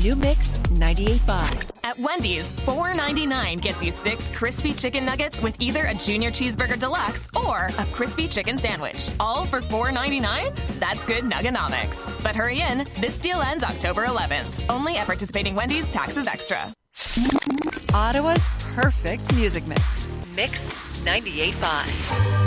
New Mix 98.5. At Wendy's, $4.99 gets you 6 crispy chicken nuggets with either a Junior Cheeseburger Deluxe or a crispy chicken sandwich. All for $4.99? That's good Nugganomics. But hurry in, this deal ends October 11th. Only at participating Wendy's, taxes extra. Ottawa's perfect music mix. Mix 98.5.